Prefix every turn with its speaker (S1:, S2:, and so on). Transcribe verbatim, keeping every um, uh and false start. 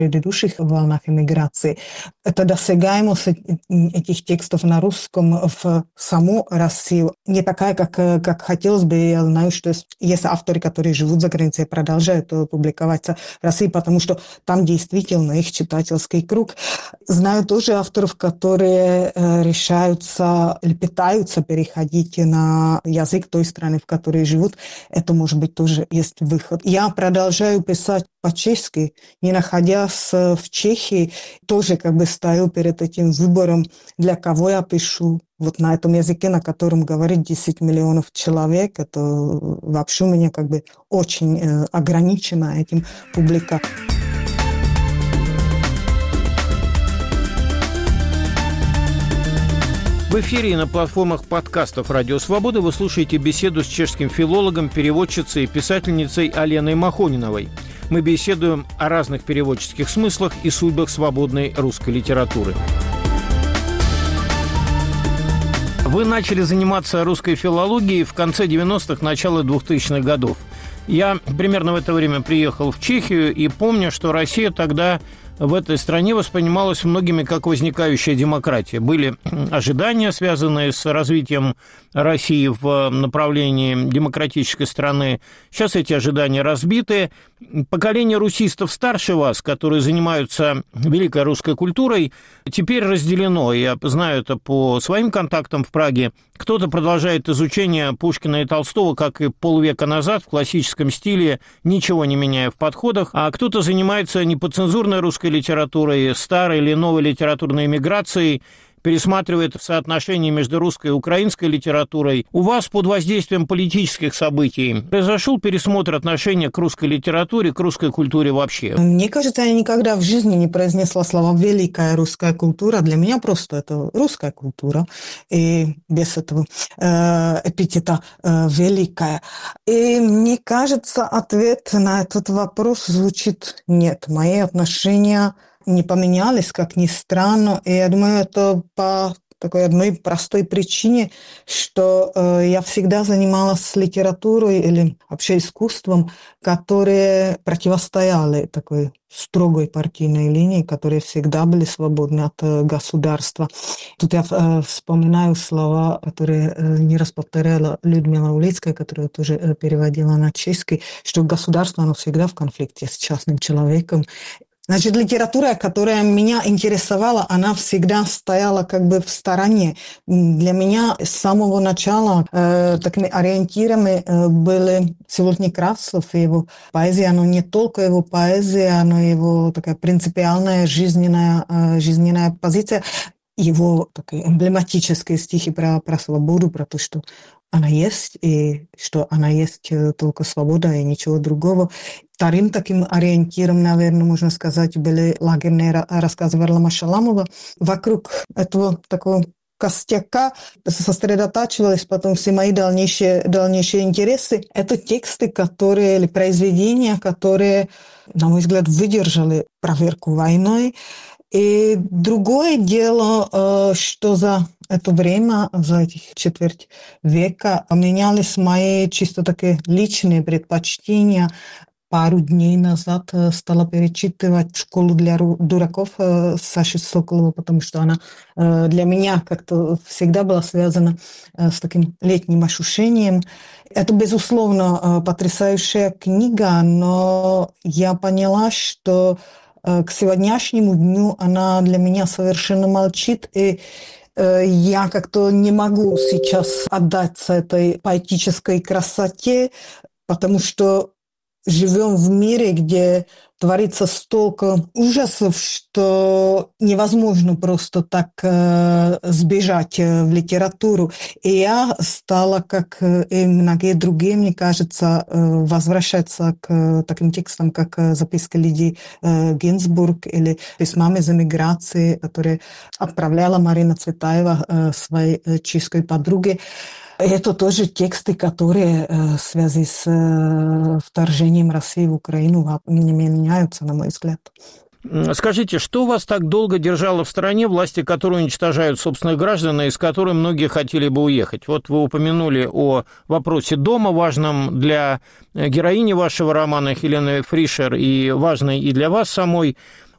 S1: предыдущих волнах эмиграции. Это досягаемость этих текстов на русском в саму Россию не такая, как, как хотелось бы. Я знаю, что есть авторы, которые живут за границей и продолжают публиковаться в России, потому что там действительно их читательский круг. Знаю тоже авторов, которые решаются или пытаются переходить на язык той страны, в которой живут. Это, может быть, тоже есть выход. Я продолжаю писать по-чешски, не находясь в Чехии, тоже как бы стою перед этим выбором, для кого я пишу. Вот на этом языке, на котором говорит десять миллионов человек, это вообще у меня как бы очень э, ограничена этим публика.
S2: В эфире и на платформах подкастов «Радио Свобода» вы слушаете беседу с чешским филологом, переводчицей и писательницей Аленой Махониновой. Мы беседуем о разных переводческих смыслах и судьбах свободной русской литературы. Вы начали заниматься русской филологией в конце девяностых, начало двухтысячных годов. Я примерно в это время приехал в Чехию и помню, что Россия тогда в этой стране воспринималась многими как возникающая демократия. Были ожидания, связанные с развитием России в направлении демократической страны. Сейчас эти ожидания разбиты. Поколение русистов старше вас, которые занимаются великой русской культурой, теперь разделено. Я знаю это по своим контактам в Праге. Кто-то продолжает изучение Пушкина и Толстого, как и полвека назад, в классическом стиле, ничего не меняя в подходах, а кто-то занимается не по цензурной русской литературой, старой или новой литературной эмиграцией, пересматривает соотношение между русской и украинской литературой. У вас под воздействием политических событий произошел пересмотр отношения к русской литературе, к русской культуре вообще?
S1: Мне кажется, я никогда в жизни не произнесла слова «великая русская культура». Для меня просто это русская культура, и без этого э, эпитета э, «великая». И мне кажется, ответ на этот вопрос звучит «нет». Мои отношения не поменялись, как ни странно. И я думаю, это по такой одной простой причине, что э, я всегда занималась литературой или вообще искусством, которые противостояли такой строгой партийной линии, которые всегда были свободны от э, государства. Тут я э, вспоминаю слова, которые э, не раз повторяла Людмила Улицкая, которая тоже э, переводила на чешский, что государство, оно всегда в конфликте с частным человеком. Значит, литература, которая меня интересовала, она всегда стояла как бы в стороне. Для меня с самого начала э, такими ориентирами э, были Всеволод Некрасов и его поэзия, но не только его поэзия, но и его такая принципиальная жизненная, э, жизненная позиция, его такие эмблематические стихи про, про свободу, про то, что она есть, и что она есть только свобода и ничего другого. Вторым таким ориентиром, наверное, можно сказать, были лагерные рассказы Варлама Шаламова. Вокруг этого такого костяка сосредотачивались потом все мои дальнейшие, дальнейшие интересы. Это тексты, которые, или произведения, которые, на мой взгляд, выдержали проверку войной. И другое дело, что за это время, за этих четверть века, менялись мои чисто такие личные предпочтения. Пару дней назад стала перечитывать «Школу для дураков» Саши Соколова, потому что она для меня как-то всегда была связана с таким летним ощущением. Это, безусловно, потрясающая книга, но я поняла, что к сегодняшнему дню она для меня совершенно молчит, и я как-то не могу сейчас отдаться этой поэтической красоте, потому что живем в мире, где творится столько ужасов, что невозможно просто так э, сбежать в литературу. И я стала, как и многие другие, мне кажется, э, возвращаться к таким текстам, как записка Лидии э, Гинзбург или письмам из эмиграции, которые отправляла Марина Цветаева э, своей э, чешской подруге. Это тоже тексты, которые в связи с вторжением России в Украину не меняются, на мой взгляд.
S2: Скажите, что вас так долго держало в стороне, власти, которые уничтожают собственных граждан, и из которой многие хотели бы уехать? Вот вы упомянули о вопросе дома, важном для героини вашего романа Хелены Фришер и важной и для вас самой.